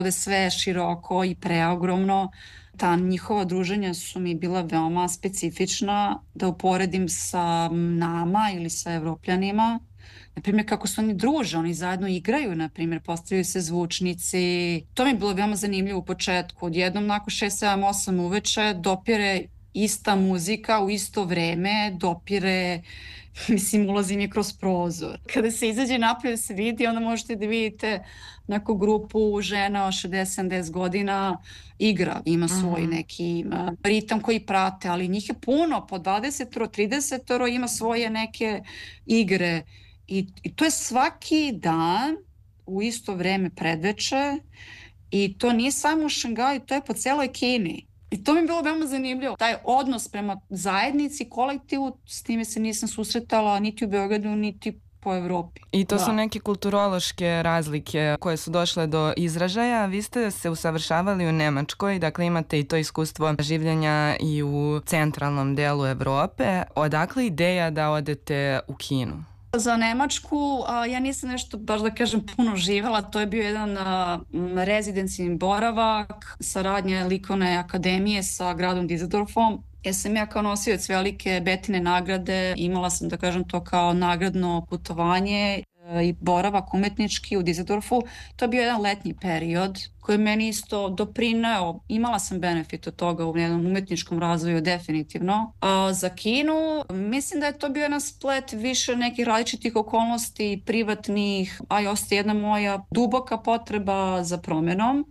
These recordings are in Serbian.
je sve široko i preogromno. Ta njihova druženja su mi bila veoma specifična, da uporedim sa nama ili sa Evropljanima. Naprimjer, kako se oni druže, oni zajedno igraju, naprimjer, postavljaju se zvučnici. To mi je bilo veoma zanimljivo u početku. Odjednom, nakon 6, 7, 8 uveče, dopire ista muzika u isto vreme, dopire, mislim, ulazi mi kroz prozor. Kada se izađe napolje da se vidi, onda možete da vidite neku grupu žena od 60-70 godina igra, ima svoj neki ritam koji prate, ali njih je puno, po 20-30 ima svoje neke igre. I to je svaki dan u isto vreme predveče i to nije samo u Šangaju, to je po celoj Kini. I to mi je bilo veoma zanimljivo. Taj odnos prema zajednici, kolektivu, s time se nisam susretala niti u Beogradu, niti po Evropi. I to su neke kulturološke razlike koje su došle do izražaja. Vi ste se usavršavali u Nemačkoj, dakle imate i to iskustvo življenja i u centralnom delu Evrope. Odakle ideja da odete u Kinu? Za Nemačku ja nisam nešto, baš da kažem, puno živela. To je bio jedan rezidencijni boravak, saradnja likovne akademije sa gradom Düsseldorfom. Ja sam kao nosioc velike Betine nagrade, imala sam, da kažem, to kao nagradno putovanje i boravak umetnički u Düsseldorfu. To je bio jedan letnji period koji meni isto doprineo. Imala sam benefit od toga u jednom umetničkom razvoju, definitivno. A za Kinu, mislim da je to bio jedan splet više nekih različitih okolnosti, privatnih, a i ostaje jedna moja duboka potreba za promenom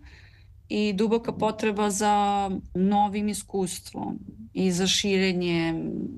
i duboka potreba za novim iskustvom i za širenje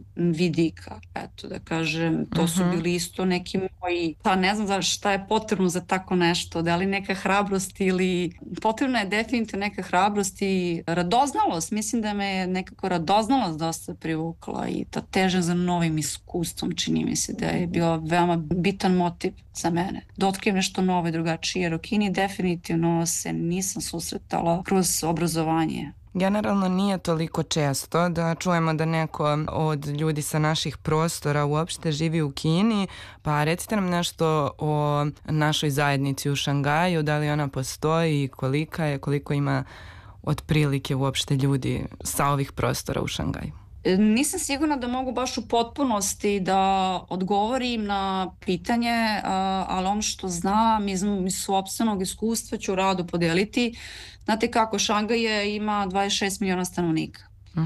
vidika. Eto, da kažem, to su bili isto neki moji, pa ne znam šta je potrebno za tako nešto, da li neka hrabrost ili potrebna je definitivno neka hrabrost i radoznalost. Mislim da me je nekako radoznalost dosta privukla i ta težnja za novim iskustvom, čini mi se da je bio veoma bitan motiv za mene. Da otkrijem nešto novo i drugačije, jer u Kini definitivno se nisam susretala kroz obrazovanje. Generalno nije toliko često da čujemo da neko od ljudi sa naših prostora uopšte živi u Kini, pa recite nam nešto o našoj zajednici u Šangaju, da li ona postoji, kolika je, koliko ima otprilike uopšte ljudi sa ovih prostora u Šangaju. Nisam sigurna da mogu baš u potpunosti da odgovorim na pitanje, ali ono što znam iz sopstvenog iskustva ću rado podeliti. Znate kako, Šangaj ima 26 miliona stanovnika.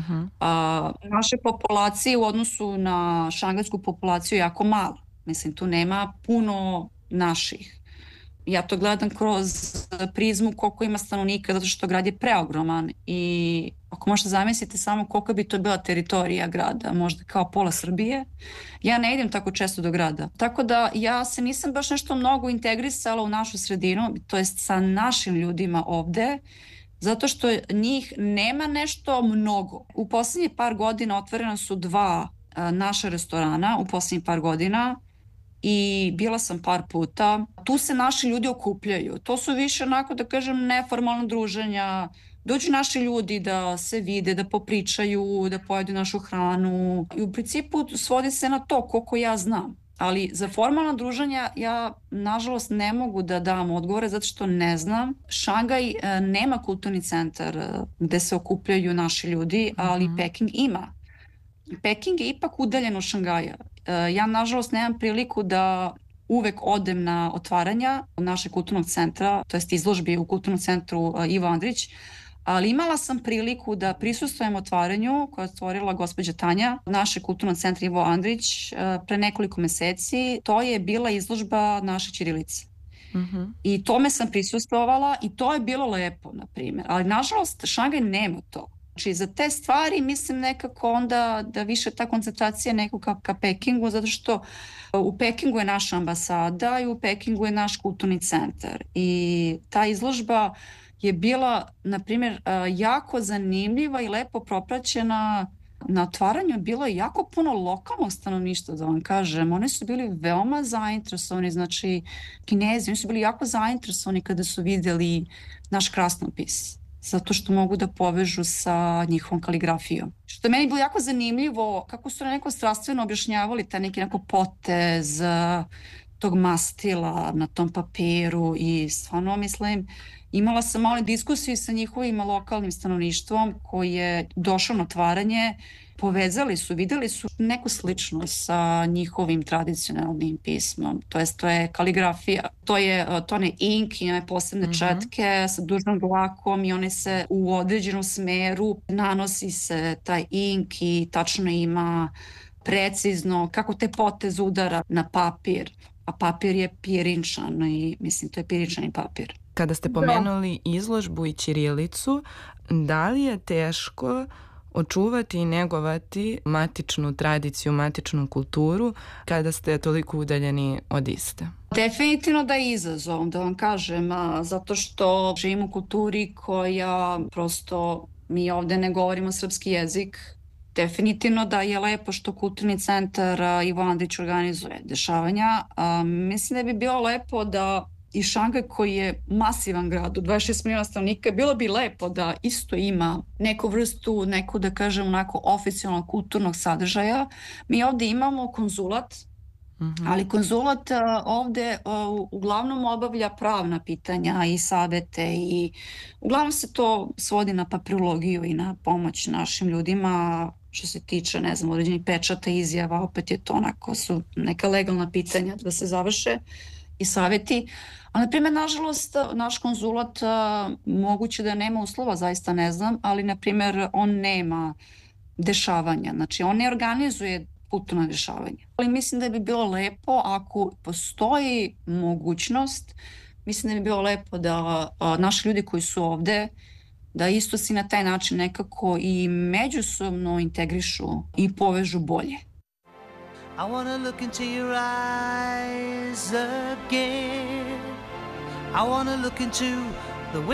Naše populacije u odnosu na šangajsku populaciju je jako mala. Mislim, tu nema puno naših. Ja to gledam kroz prizmu koliko ima stanovnika, zato što grad je preogroman i ako možete zamisliti samo koliko bi to bila teritorija grada, možda kao pola Srbije, ja ne idem tako često do grada. Tako da ja se nisam baš nešto mnogo integrisala u našu sredinu, to jest sa našim ljudima ovde, zato što njih nema nešto mnogo. U poslednjih par godina otvorena su 2 naša restorana, u poslednjih par godina, i bila sam par puta. Tu se naši ljudi okupljaju. To su više onako, da kažem, neformalna druženja. Dođu naši ljudi da se vide, da popričaju, da pojedu našu hranu. I u principu svodi se na to koliko ja znam. Ali za formalna druženja ja, nažalost, ne mogu da dam odgovore zato što ne znam. Šangaj nema kulturni centar gde se okupljaju naši ljudi, ali Peking ima. Peking je ipak udaljen od Šangaja. Ja, nažalost, nemam priliku da uvek odem na otvaranja našeg kulturnog centra, to jest izložbi u kulturnom centru Ivo Andrić, ali imala sam priliku da prisustvujem otvaranju koje je otvorila gospođa Tanja, našeg kulturnog centra Ivo Andrić, pre nekoliko meseci. To je bila izložba naše ćirilice. I tome sam prisustvovala i to je bilo lepo, na primjer. Ali, nažalost, Šangaj nema to. Znači, za te stvari mislim nekako onda da više ta koncentracija nekako ka Pekingu, zato što u Pekingu je naša ambasada i u Pekingu je naš kulturni centar. I ta izložba je bila, na primjer, jako zanimljiva i lepo propraćena. Na otvaranju bilo je jako puno lokalnog stanovništva, da vam kažem. Oni su bili veoma zainteresovani, znači Kinezi, oni su bili jako zainteresovani kada su vidjeli naš krasnopis, zato što mogu da povežu sa njihovom kaligrafijom. Što je meni bilo jako zanimljivo, kako su neko strastveno objašnjavali taj neki potez, tog mastila na tom papiru i stvarno mislim, imala sam malo diskusiju sa njihovim lokalnim stanovništvom koji je došao na otvaranje, povezali su, videli su neku sličnost sa njihovim tradicionalnim pismom, to je kaligrafija, to je ink i one posebne četke sa dužnom dlakom i one se u određenom smeru nanosi se taj ink i tačno ima precizno kako te potez udara na papir, a papir je pirinčan i mislim to je pirinčani papir. Kada ste pomenuli izložbu i ćirilicu, da li je teško očuvati i negovati matičnu tradiciju, matičnu kulturu kada ste toliko udaljeni od iste? Definitivno da je izazov, da vam kažem, zato što živim u kulturi koja prosto, mi ovde ne govorimo srpski jezik. Definitivno da je lepo što Kulturni centar Ivo Andrić organizuje dešavanja. Mislim da bi bilo lepo da i Šangaj koji je masivan grad, od 26 miliona stanovnika, bilo bi lepo da isto ima neku vrstu, neku da kažem onako oficijalnog kulturnog sadržaja. Mi ovde imamo konzulat, ali konzulat ovde uglavnom obavlja pravna pitanja i savete i uglavnom se to svodi na papirologiju i na pomoć našim ljudima što se tiče, ne znam, određenih pečata, izjava, opet je to onako, su neka legalna pitanja da se završe i saveti. A na primjer, nažalost, naš konzulat moguće da nema uslova, zaista ne znam, ali na primjer on nema dešavanja, znači on ne organizuje kulturno dešavanje. Ali mislim da bi bilo lepo ako postoji mogućnost, mislim da bi bilo lepo da naši ljudi koji su ovde, da isto si na taj način nekako i međusobno integrišu i povežu bolje. I wanna look into your eyes again. I wanna look into